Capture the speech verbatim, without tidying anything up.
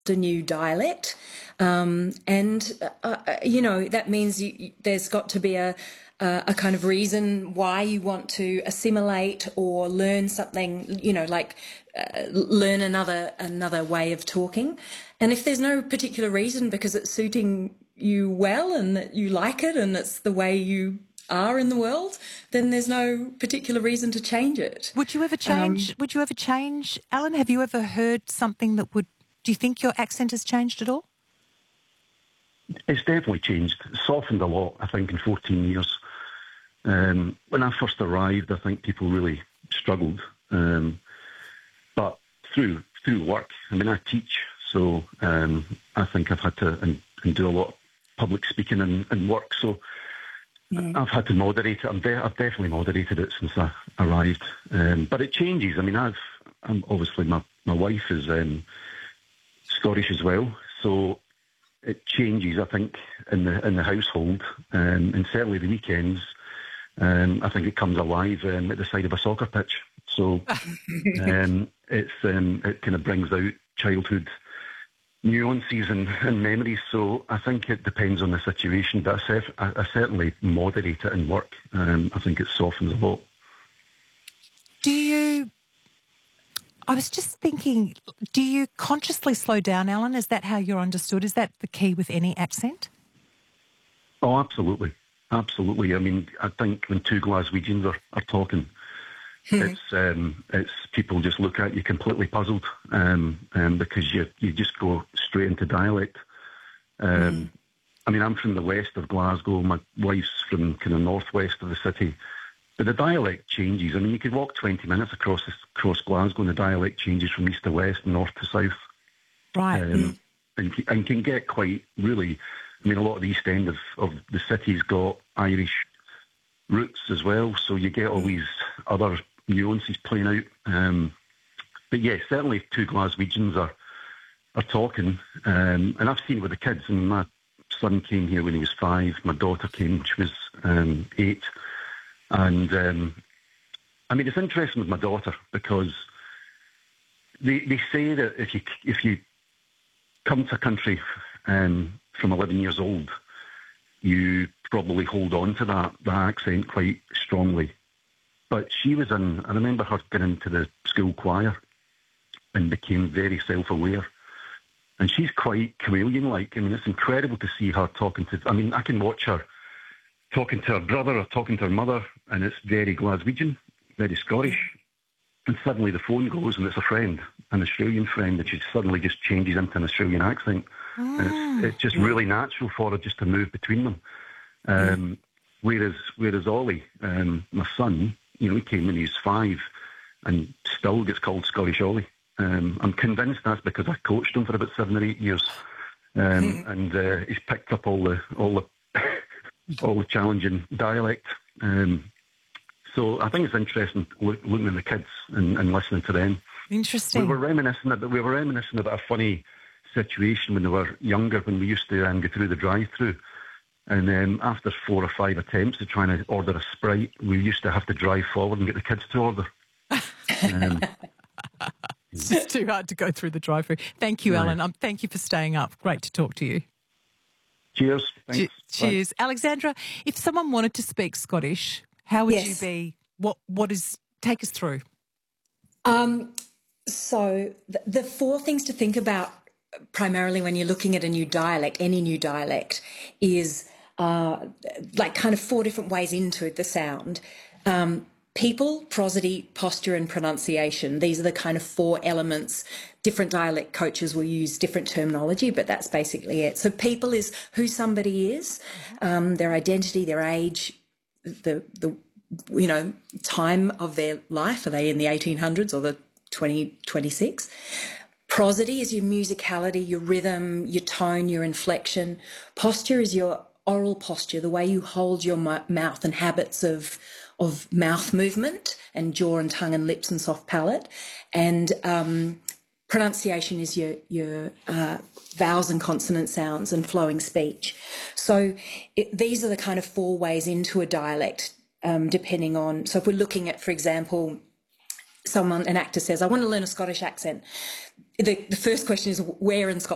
a new dialect. Um, and, uh, uh, you know, that means you, you, there's got to be a, uh, a kind of reason why you want to assimilate or learn something, you know, like uh, learn another another way of talking. And if there's no particular reason because it's suiting you well and that you like it and it's the way you are in the world, then there's no particular reason to change it. Would you ever change? Um, would you ever change, Alan? Have you ever heard something that would? Do you think your accent has changed at all? It's definitely changed. It's softened a lot, I think, in fourteen years. Um, when I first arrived, I think people really struggled. Um, but through through work, I mean, I teach, so um, I think I've had to and, and do a lot of public speaking and, and work. So mm. I've had to moderate it. I'm de- I've definitely moderated it since I arrived. Um, but it changes. I mean, I've I'm obviously my my wife is um, Scottish as well, so it changes. I think in the in the household, um, and certainly the weekends. Um, I think it comes alive um, at the side of a soccer pitch. So um, it's um, it kind of brings out childhood nuances and, and memories. So I think it depends on the situation. But I, I, I certainly moderate it in work. Um, I think it softens a lot. Do you... I was just thinking, do you consciously slow down, Alan? Is that how you're understood? Is that the key with any accent? Oh, absolutely. Absolutely. I mean, I think when two Glaswegians are, are talking, it's um, it's people just look at you completely puzzled um, um, because you you just go straight into dialect. Um, mm. I mean, I'm from the west of Glasgow. My wife's from kind of northwest of the city. But the dialect changes. I mean, you could walk twenty minutes across across Glasgow and the dialect changes from east to west, north to south. Right. Um, mm. and, and can get quite, really... I mean, a lot of the east end of, of the city's got Irish roots as well, so you get all these other nuances playing out. Um, but yeah, certainly two Glaswegians are are talking, um, and I've seen it with the kids. And my son came here when he was five. My daughter came when she was um, eight, and um, I mean, it's interesting with my daughter because they they say that if you if you come to a country um, from eleven years old, you probably hold on to that, that accent quite strongly. But she was in, I remember her getting into the school choir and became very self-aware. And she's quite chameleon-like. I mean, it's incredible to see her talking to, I mean, I can watch her talking to her brother or talking to her mother, and it's very Glaswegian, very Scottish. And suddenly the phone goes and it's a friend, an Australian friend, and she suddenly just changes into an Australian accent. Mm. And it's, it's just really natural for her just to move between them. Um, mm. Whereas whereas Ollie, um, my son, you know, he came when he was five and still gets called Scottish Ollie. Um, I'm convinced that's because I coached him for about seven or eight years. Um, mm. And uh, he's picked up all the all the all the challenging dialect. Um, So I think it's interesting look, looking at the kids and, and listening to them. Interesting. We were reminiscing about we were reminiscing about a funny situation when they were younger, when we used to um, go through the drive-through, and um, after four or five attempts of trying to order a Sprite, we used to have to drive forward and get the kids to order. um, it's just too hard to go through the drive-through. Thank you, right. Alan. Um, thank you for staying up. Great to talk to you. Cheers. Thanks. Cheers, Bye. Alexandra. If someone wanted to speak Scottish, how would yes. you be? What What is? Take us through. Um, so the, the four things to think about primarily when you're looking at a new dialect, any new dialect, is uh, like kind of four different ways into the sound. Um, people, prosody, posture, and pronunciation. These are the kind of four elements. Different dialect coaches will use different terminology, but that's basically it. So people is who somebody is, um, their identity, their age, the the you know, time of their life. Are they in the eighteen hundreds or the twenty twenty-six? Prosody is your musicality, your rhythm, your tone, your inflection. Posture is your oral posture, the way you hold your mouth and habits of of mouth movement and jaw and tongue and lips and soft palate. And um, pronunciation is your, your uh, vowels and consonant sounds and flowing speech. So it, these are the kind of four ways into a dialect. Um, depending on, so if we're looking at, for example, someone, an actor says, I want to learn a Scottish accent. The, the first question is, where in Scotland?